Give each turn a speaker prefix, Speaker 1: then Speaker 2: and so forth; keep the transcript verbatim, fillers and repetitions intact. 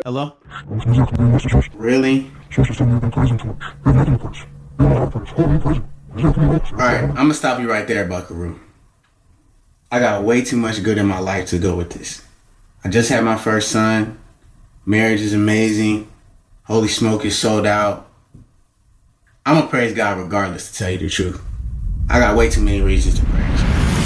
Speaker 1: Hello?
Speaker 2: Really? Alright, I'm gonna stop you right there, Buckaroo. I got way too much good in my life to go with this. I just had my first son. Marriage is amazing. Holy Smoke is sold out. I'm gonna praise God regardless, to tell you the truth. I got way too many reasons to praise.